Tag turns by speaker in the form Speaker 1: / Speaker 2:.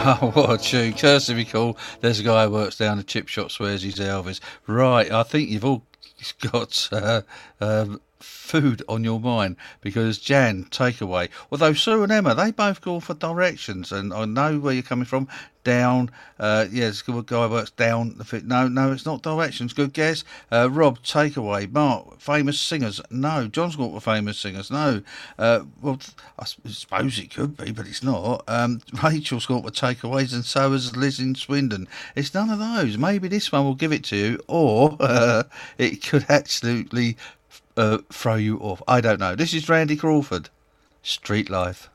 Speaker 1: Oh, what a tune. Kirsty be cool. There's a guy who works down the chip shop, swears he's Elvis. Right, I think you've all got food on your mind because Jan, takeaway. Although Sue and Emma, they both go for directions, and I know where you're coming from. Down, there's a guy who works down the fit. No, it's not directions. Good guess. Rob, takeaway. Mark, famous singers. No. John's got for famous singers. No. Well, I suppose it could be, but it's not. Rachel's got for takeaways, and so has Liz in Swindon. It's none of those. Maybe this one will give it to you, or it could absolutely throw you off. I don't know. This is Randy Crawford. Street Life.